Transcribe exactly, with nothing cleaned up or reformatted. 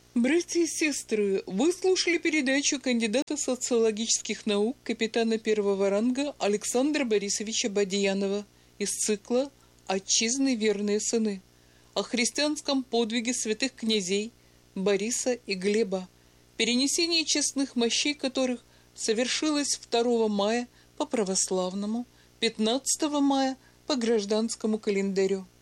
Братья и сестры, вы слушали передачу кандидата социологических наук, капитана первого ранга Александра Борисовича Бадьянова из цикла «Отчизны верные сыны» о христианском подвиге святых князей Бориса и Глеба, перенесение честных мощей которых совершилось второго мая по православному, пятнадцатого мая по гражданскому календарю.